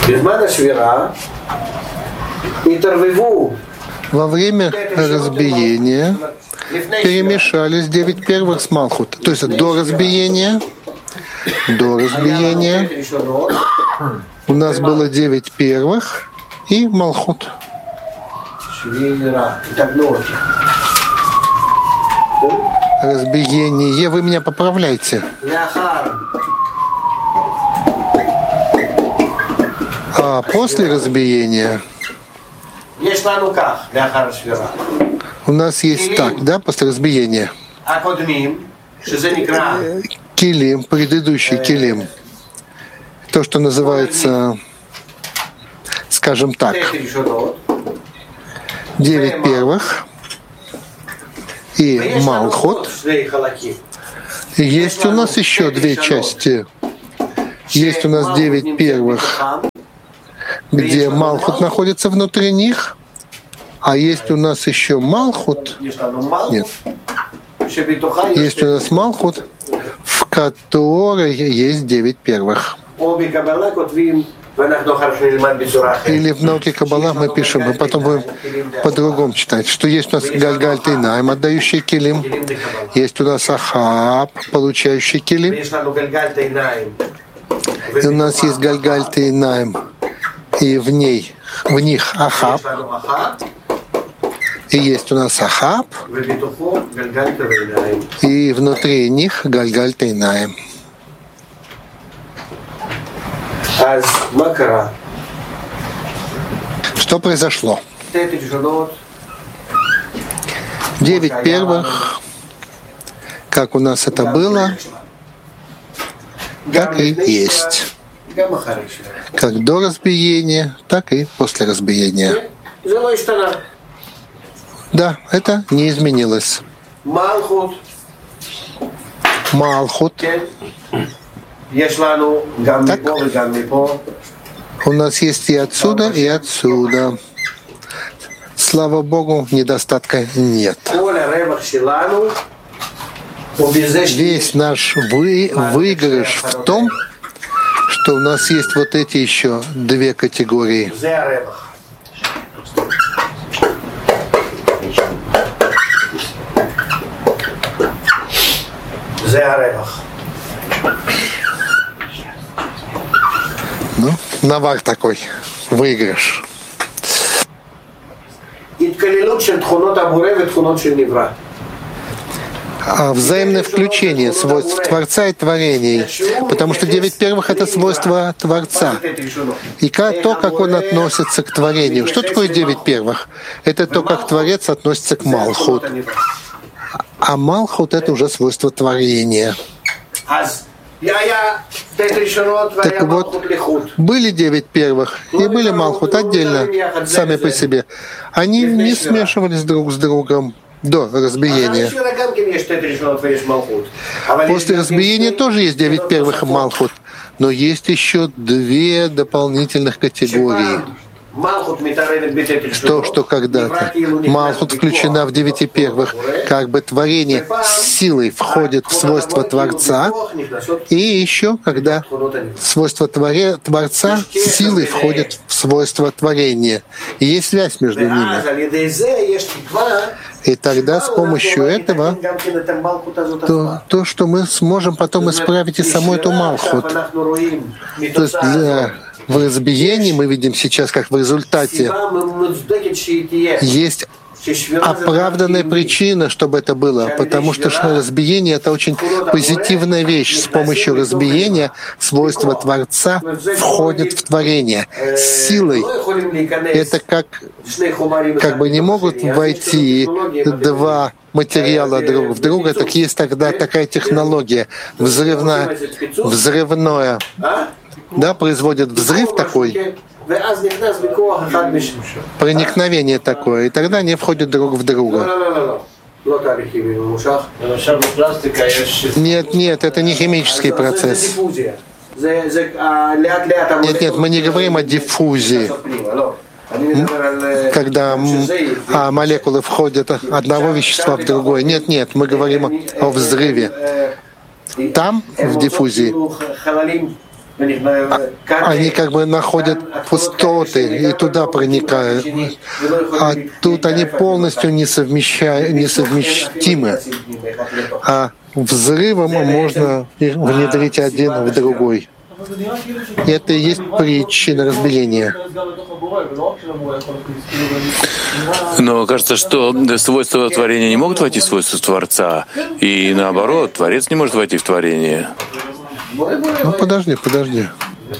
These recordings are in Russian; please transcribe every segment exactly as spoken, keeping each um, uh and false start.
Во время разбиения перемешались девять первых с Малхут. То есть до разбиения, до разбиения у нас было девять первых и Малхут. Разбиение. Вы меня поправляйте. А после разбиения у нас есть так, да, после разбиения. Килим, предыдущий килим. То, что называется, скажем так, девять первых и Малхут. Есть у нас еще две части. Есть у нас девять первых, где Малхут находится внутри них, а есть у нас еще Малхут. Нет. Есть у нас Малхут, в которой есть девять первых. Или в науке Каббала мы пишем, мы потом будем по-другому читать, что есть у нас Гальгаль Тейнаим, отдающий килим, есть у нас Ахаб, получающий килим, и у нас есть Гальгаль Тейнаим, и в ней, в них Ахаб, и есть у нас Ахаб, и внутри них Гальгаль Тейнаим. Что произошло? Девять первых, как у нас это было, так и есть. Как до разбиения, так и после разбиения. Да, это не изменилось. Малхут. Так. У нас есть и отсюда, и отсюда. Слава Богу, недостатка нет. Весь наш вы, выигрыш в том, что у нас есть вот эти еще две категории. Ну, навар такой, выигрыш. А взаимное включение свойств Творца и творений, потому что девять первых — это свойства Творца. И то, как он относится к творению. Что такое девять первых? Это то, как Творец относится к Малхут. А Малхут — это уже свойство творения. Так вот, были девять первых и были Малхут отдельно, сами по себе. Они не смешивались друг с другом до разбиения. После разбиения тоже есть девять первых и Малхут, но есть еще две дополнительных категории. То, что когда-то Малхут включена в девяти первых, как бы творение с силой входит в свойства Творца, и еще когда свойства творе, Творца с силой входит в свойства творения. И есть связь между ними. И тогда с помощью этого то, то что мы сможем потом исправить и саму эту Малхут. То есть для в разбиении мы видим сейчас, как в результате есть оправданная причина, чтобы это было, потому что разбиение — это очень позитивная вещь. С помощью разбиения свойства Творца входят в творение с силой. Это как, как бы не могут войти два материала друг в друга, так есть тогда такая технология взрывная, взрывное. Да, производит взрыв такой, проникновение такое, и тогда они входят друг в друга. Нет, нет, это не химический процесс. Нет, нет, мы не говорим о диффузии, когда а, молекулы входят от одного вещества в другое. Нет, нет, мы говорим о взрыве. Там, в диффузии, они как бы находят пустоты и туда проникают. А тут они полностью несовмеща... несовместимы. А взрывом можно внедрить один в другой. И это и есть причина разбиения. Но кажется, что свойства творения не могут войти в свойства Творца, и наоборот, Творец не может войти в творение. Ну подожди, подожди.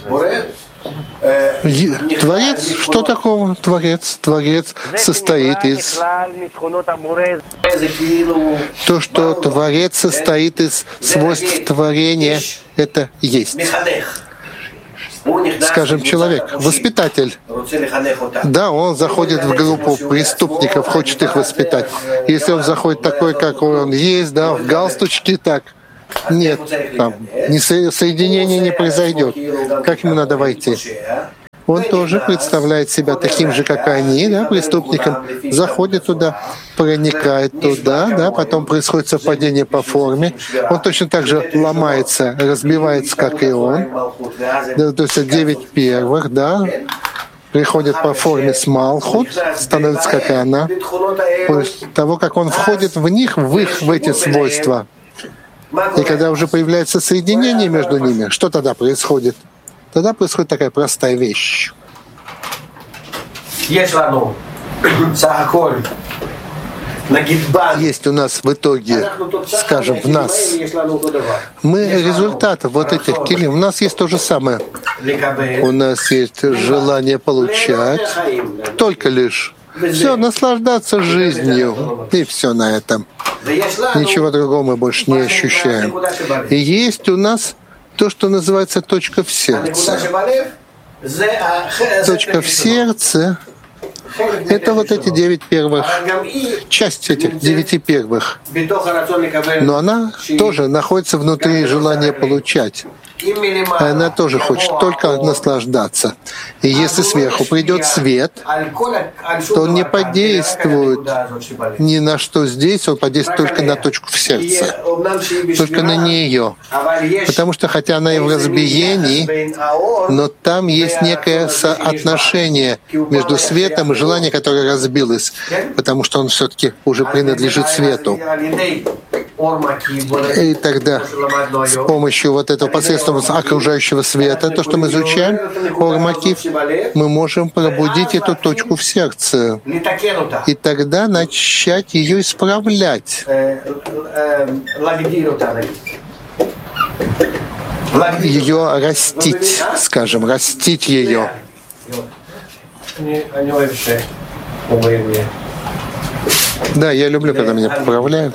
Творец, что такого Творец? Творец состоит из... То, что Творец состоит из свойств творения, это есть. Скажем, человек, воспитатель. Да, он заходит в группу преступников, хочет их воспитать. Если он заходит такой, какой он есть, да, в галстучке, так, нет, там не со- соединение не произойдет. Как ему надо войти? Он тоже представляет себя таким же, как они, да, преступником, заходит туда, проникает туда, да, потом происходит совпадение по форме. Он точно так же ломается, разбивается, как и он. Да, то есть девять первых, да, приходит по форме с Малхут, становится как и она. После того, как он входит в них, в их, в эти свойства. И когда уже появляется соединение между ними, что тогда происходит? Тогда происходит такая простая вещь. Есть у нас в итоге, скажем, в нас, мы результат вот этих килим, у нас есть то же самое. У нас есть желание получать, только лишь все, наслаждаться жизнью, и все на этом. Ничего другого мы больше не ощущаем. И есть у нас то, что называется точка в сердце. Точка в сердце — это вот эти девять первых, часть этих девяти первых. Но она тоже находится внутри желания получать. Она тоже хочет только наслаждаться. И если сверху придет свет, то он не подействует ни на что здесь, он подействует только на точку в сердце, только на нее. Потому что хотя она и в разбиении, но там есть некое соотношение между светом и желанием, которое разбилось, потому что он все-таки уже принадлежит свету. И тогда с помощью вот этого посредством окружающего света, то, что мы изучаем, Ор-Макив, мы можем пробудить эту точку в сердце и тогда начать ее исправлять. Ее растить, скажем, растить ее. Да, я люблю, когда меня поправляют.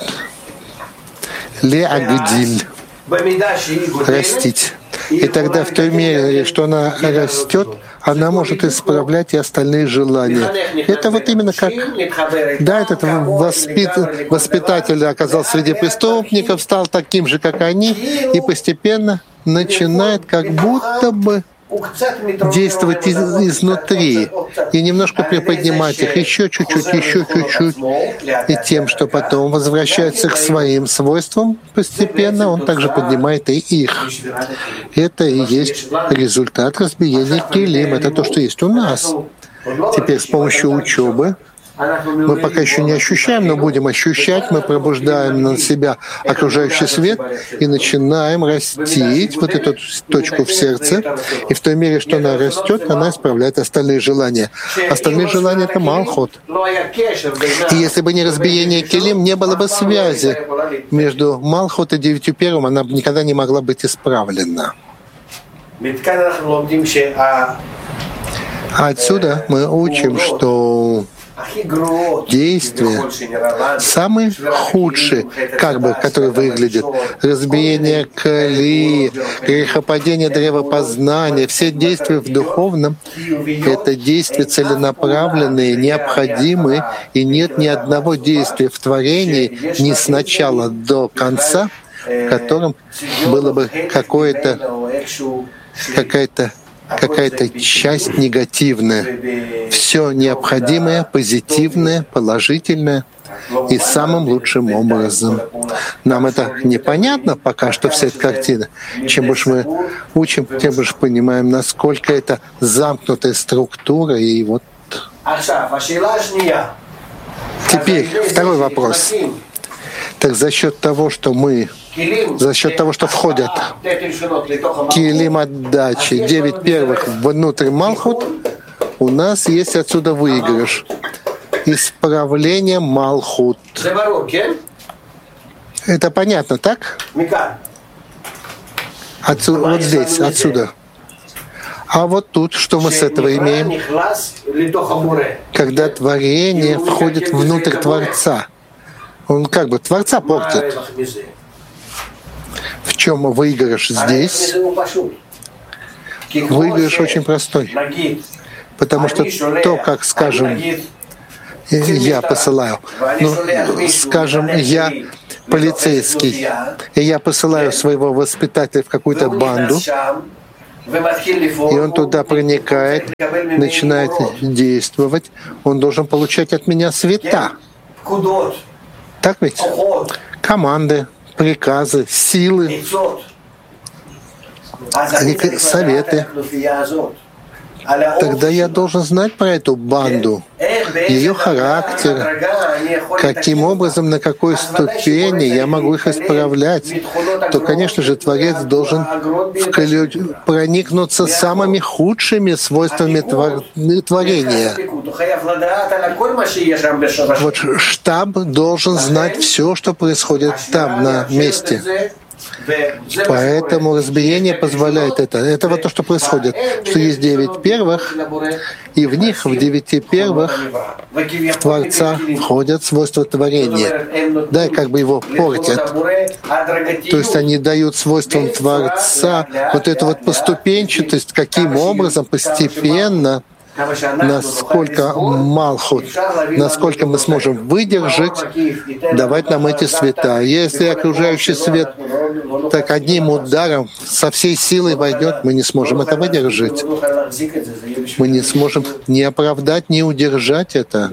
Леагдиль. Растить. И тогда в той мере, что она растет, она может исправлять и остальные желания. Это вот именно как... Да, этот воспит... воспитатель оказался среди преступников, стал таким же, как они, и постепенно начинает как будто бы действовать из, изнутри и немножко приподнимать их еще чуть-чуть, еще чуть-чуть, и тем, что потом возвращается к своим свойствам, постепенно он также поднимает и их. Это и есть результат разбиения килим. Это то, что есть у нас. Теперь с помощью учебы мы пока еще не ощущаем, но будем ощущать, мы пробуждаем на себя окружающий свет и начинаем растить вот эту точку в сердце. И в той мере, что она растет, она исправляет остальные желания. Остальные желания — это Малхут. И если бы не разбиение килим, не было бы связи между Малхут и девятью первым, она бы никогда не могла быть исправлена. А отсюда мы учим, что действия самые худшие, как бы, которые выглядят, разбиение колеи, грехопадение древа познания, все действия в духовном — это действия целенаправленные, необходимые, и нет ни одного действия в творении ни с начала до конца, в котором было бы какое-то, какая-то какая-то часть негативная. Все необходимое, позитивное, положительное и самым лучшим образом. Нам это непонятно пока что, вся эта картина. Чем больше мы учим, тем больше понимаем, насколько это замкнутая структура. И вот теперь второй вопрос. Так за счет того, что мы, за счет того, что входят килим отдачи, девять первых внутрь Малхут, у нас есть отсюда выигрыш. Исправление Малхут. Это понятно, так? Отсюда, вот здесь, отсюда. А вот тут, что мы с этого имеем? Когда творение входит внутрь Творца. Он как бы Творца портит. В чем выигрыш здесь? Выигрыш очень простой. Потому что то, как, скажем, я посылаю, ну, скажем, я полицейский, и я посылаю своего воспитателя в какую-то банду, и он туда проникает, начинает действовать, он должен получать от меня света. Так ведь? Команды, приказы, силы, советы. Тогда я должен знать про эту банду, ее характер, каким образом, на какой ступени я могу их исправлять. То, конечно же, Творец должен проникнуться самыми худшими свойствами твор... творения. Вот штаб должен знать все, что происходит там, на месте. Поэтому разбиение позволяет это. Это вот то, что происходит, что есть девять первых, и в них, в девяти первых, в Творца входят свойства творения. Да, и как бы его портят. То есть они дают свойствам Творца вот эту вот поступенчатость, каким образом постепенно, насколько Малхут, насколько мы сможем выдержать, давать нам эти света. Если окружающий свет так одним ударом со всей силой войдет, мы не сможем это выдержать. Мы не сможем ни оправдать, ни удержать это.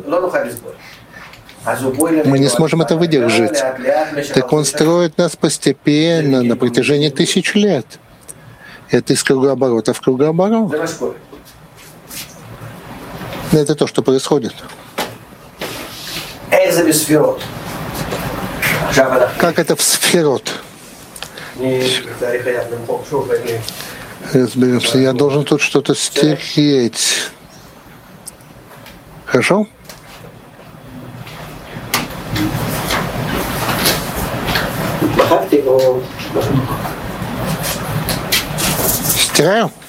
Мы не сможем это выдержать. Так он строит нас постепенно на протяжении тысяч лет. Это из кругооборота в кругооборот. Это то, что происходит. Как это в сферот? Разберемся. Я должен тут что-то стереть. Хорошо? Стираю?